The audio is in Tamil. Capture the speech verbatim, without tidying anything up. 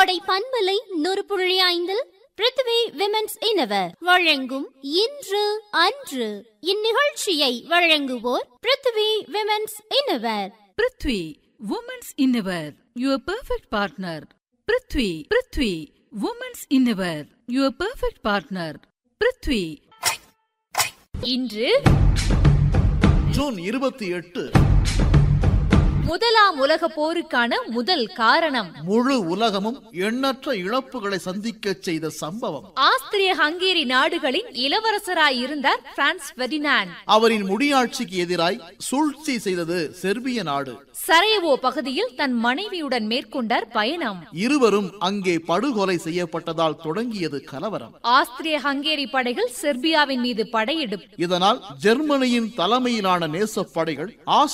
கோடை பண்பலை நூறு புள்ளி ஐந்தில் பிருத்வி விமென்ஸ் இன்னவர் வழங்கும் இன்று அன்று. இந்நிகழ்ச்சியை வழங்குவோர் Prithvi women's இன்னவர். Prithvi women's இன்னவர், your perfect partner. Prithvi Prithvi women's இன்னவர், your perfect partner. Prithvi. இன்று ஜூன் இருபத்தி எட்டு. முதலாம் உலக போருக்கான முதல் காரணம். முழு உலகமும் எண்ணற்ற இழப்புகளை சந்திக்க செய்த சம்பவம். ஆஸ்திரிய ஹங்கேரி நாடுகளின் இளவரசராய் இருந்தார் பிரான்ஸ் பெர்டினாண்ட். அவரின் முடியாட்சிக்கு எதிராய் சூழ்ச்சி செய்தது செர்பிய நாடு. சரையவோ பகுதியில் தன் மனைவியுடன் மேற்கொண்டார் பயணம். இருவரும் அங்கே படுகொலை செய்யப்பட்டதால் தொடங்கியது கலவரம். ஆஸ்திரிய ஹங்கேரி படைகள் செர்பியாவின் மீது படையெடுப்பு. இதனால் ஜெர்மனியின் தலைமையிலான நேச படைகள்